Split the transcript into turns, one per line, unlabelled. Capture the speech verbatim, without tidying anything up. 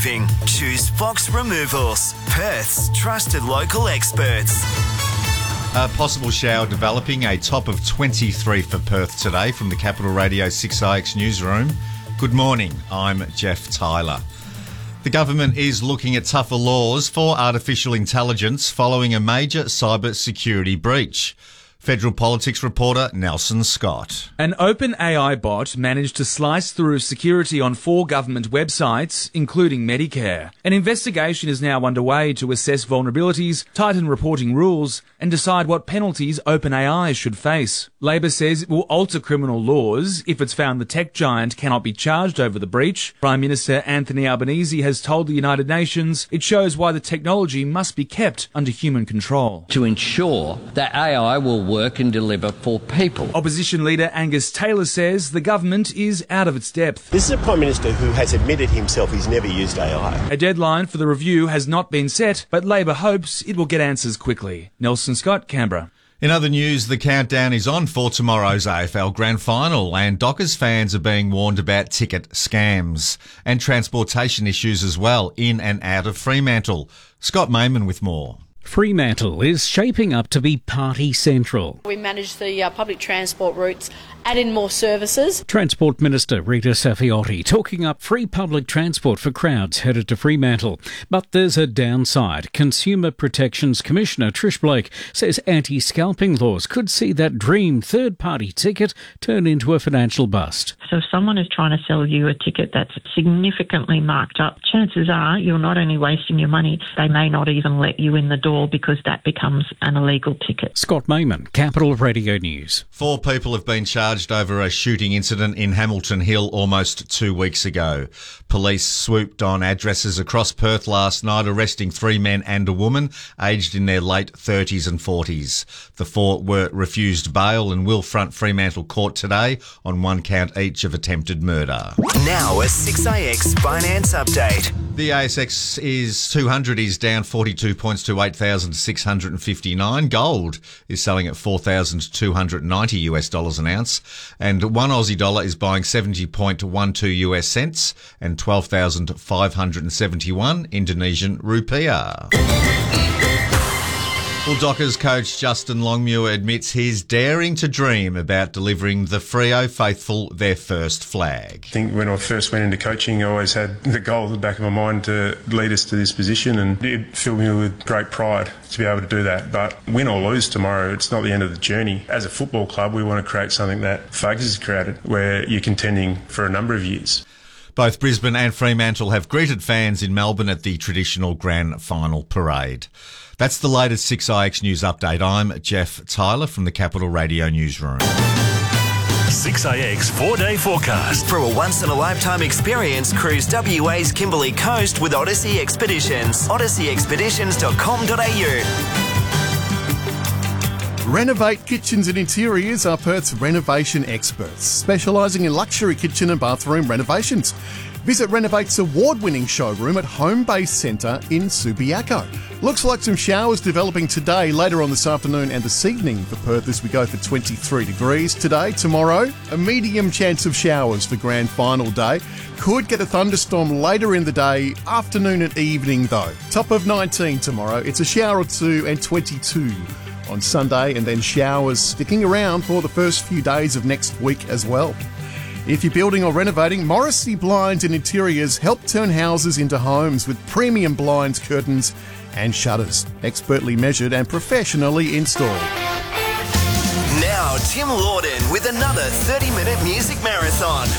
Choose Fox Removals, Perth's trusted local experts.
A possible shower developing, a top of twenty-three for Perth today from the Capital Radio six I X newsroom. Good morning, I'm Jeff Tyler. The government is looking at tougher laws for artificial intelligence following a major cyber security breach. Federal Politics reporter Nelson Scott.
An OpenAI bot managed to slice through security on four government websites, including Medicare. An investigation is now underway to assess vulnerabilities, tighten reporting rules, and decide what penalties OpenAI should face. Labor says it will alter criminal laws if it's found the tech giant cannot be charged over the breach. Prime Minister Anthony Albanese has told the United Nations it shows why the technology must be kept under human control.
To ensure that A I will work and deliver for people.
Opposition leader Angus Taylor says the government is out of its depth.
This is a Prime Minister who has admitted himself he's never used A I.
A deadline for the review has not been set, but Labor hopes it will get answers quickly. Nelson Scott, Canberra.
In other news, the countdown is on for tomorrow's A F L Grand Final, and Dockers fans are being warned about ticket scams and transportation issues as well in and out of Fremantle. Scott Mayman with more.
Fremantle is shaping up to be party central.
We manage the uh, public transport routes, add in more services.
Transport Minister Rita Safiotti talking up free public transport for crowds headed to Fremantle. But there's a downside. Consumer Protections Commissioner Trish Blake says anti-scalping laws could see that dream third-party ticket turn into a financial bust.
So if someone is trying to sell you a ticket that's significantly marked up, chances are you're not only wasting your money, they may not even let you in the door because that becomes an illegal ticket.
Scott Mayman, Capital Radio News.
Four people have been charged over a shooting incident in Hamilton Hill almost two weeks ago. Police swooped on addresses across Perth last night, arresting three men and a woman aged in their late thirties and forties. The four were refused bail and will front Fremantle Court today on one count each of attempted murder.
Now a six I X finance update.
The A S X is two hundred is down forty-two points to eight thousand six hundred fifty-nine. Gold is selling at four thousand two hundred ninety US dollars an ounce, and one Aussie dollar is buying seventy point one two US cents and twelve thousand five hundred seventy-one Indonesian rupiah. Well, Dockers coach Justin Longmuir admits he's daring to dream about delivering the Freo faithful their first flag.
I think when I first went into coaching, I always had the goal at the back of my mind to lead us to this position, and it filled me with great pride to be able to do that. But win or lose tomorrow, it's not the end of the journey. As a football club, we want to create something that Focus has created, where you're contending for a number of years.
Both Brisbane and Fremantle have greeted fans in Melbourne at the traditional grand final parade. That's the latest six I X News update. I'm Jeff Tyler from the Capital Radio newsroom.
six I X four-day forecast.
For a once-in-a-lifetime experience, cruise W A's Kimberley Coast with Odyssey Expeditions. odyssey expeditions dot com dot a u.
Renovate Kitchens and Interiors are Perth's renovation experts, specialising in luxury kitchen and bathroom renovations. Visit Renovate's award-winning showroom at Home Base Centre in Subiaco. Looks like some showers developing today, later on this afternoon and this evening for Perth as we go for twenty-three degrees. Today, tomorrow, a medium chance of showers for grand final day. Could get a thunderstorm later in the day, afternoon and evening though. Top of nineteen tomorrow. It's a shower or two and twenty-two on Sunday, and then showers sticking around for the first few days of next week as well. If you're building or renovating, Morrissey Blinds and Interiors help turn houses into homes with premium blinds, curtains and shutters. Expertly measured and professionally installed.
Now Tim Lawden with another thirty minute music marathon